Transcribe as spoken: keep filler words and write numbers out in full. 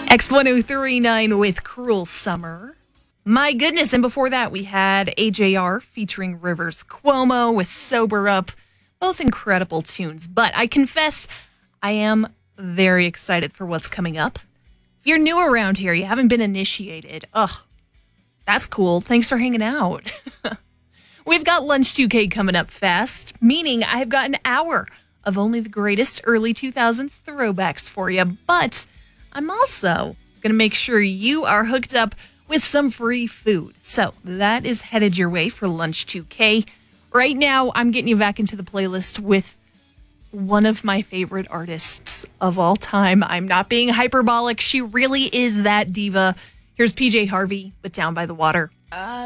X one oh three point nine with Cruel Summer. My goodness. And before that, we had A J R featuring Rivers Cuomo with Sober Up. Both incredible tunes. But I confess, I am very excited for what's coming up. If you're new around here, you haven't been initiated. Ugh, that's cool. Thanks for hanging out. We've got Lunch two K coming up fast, meaning I've got an hour of only the greatest early two thousands throwbacks for you. But I'm also going to make sure you are hooked up with some free food. So that is headed your way for Lunch two K. Right now, I'm getting you back into the playlist with one of my favorite artists of all time. I'm not being hyperbolic. She really is that diva. Here's P J Harvey with Down by the Water. I